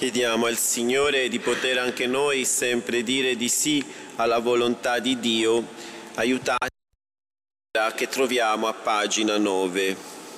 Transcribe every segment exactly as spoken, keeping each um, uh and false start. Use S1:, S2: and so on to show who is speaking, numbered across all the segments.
S1: Chiediamo al Signore di poter anche noi sempre dire di sì alla volontà di Dio, aiutati che troviamo a pagina nove.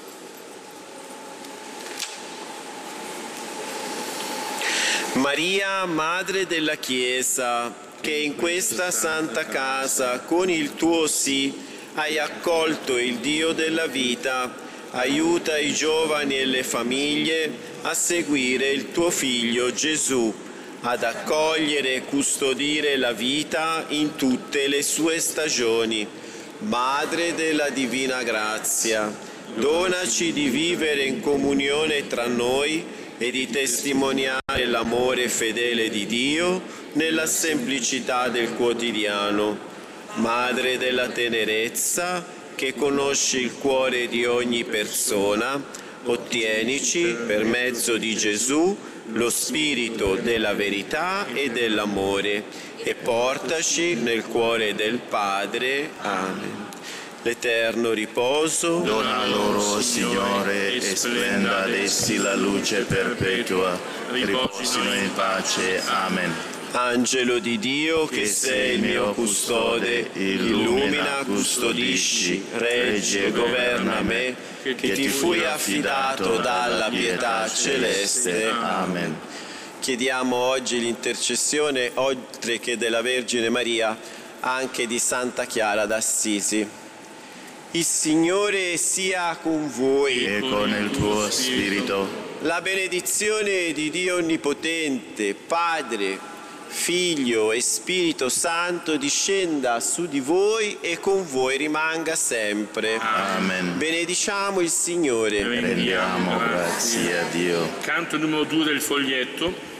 S1: Maria, Madre della Chiesa, che in questa santa casa con il tuo sì hai accolto il Dio della vita, aiuta i giovani e le famiglie a seguire il tuo Figlio Gesù, ad accogliere e custodire la vita in tutte le sue stagioni. Madre della Divina Grazia, donaci di vivere in comunione tra noi e di testimoniare l'amore fedele di Dio nella semplicità del quotidiano. Madre della tenerezza, che conosci il cuore di ogni persona, ottienici, per mezzo di Gesù, lo spirito della verità e dell'amore e portaci nel cuore del Padre. Amen. L'eterno riposo
S2: dona loro, Signore, e splenda ad essi la luce perpetua. Riposino in pace. Amen.
S1: Angelo di Dio, che sei il mio custode, illumina, custodisci, reggi e governa me, che ti fui affidato dalla pietà celeste.
S2: Amen.
S1: Chiediamo oggi l'intercessione, oltre che della Vergine Maria, anche di Santa Chiara d'Assisi. Il Signore sia con voi
S2: e con il tuo spirito.
S1: La benedizione di Dio Onnipotente, Padre, Figlio e Spirito Santo discenda su di voi e con voi rimanga sempre.
S2: Amen.
S1: Benediciamo il Signore.
S2: Rendiamo grazie a Dio.
S3: Canto numero due del foglietto.